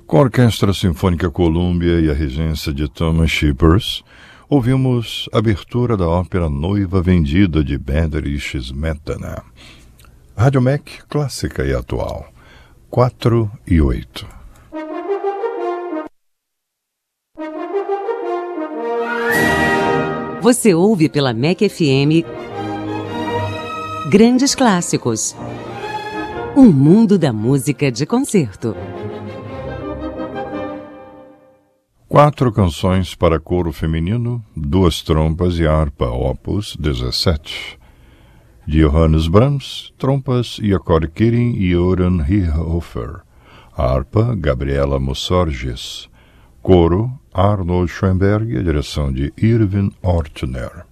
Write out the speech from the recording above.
Com a Orquestra Sinfônica Columbia e a regência de Thomas Shippers, ouvimos a abertura da ópera Noiva Vendida de Bedřich Smetana. Rádio MEC, clássica e atual, 4 e 8. Você ouve pela MEC FM Grandes Clássicos, um mundo da música de concerto. 4 canções para coro feminino, 2 trompas e harpa, opus 17. De Johannes Brahms, trompas Jakob Kirin e Joran Hierhofer. Harpa, Gabriela Mussorges. Coro, Arnold Schoenberg e a direção de Irving Ortner.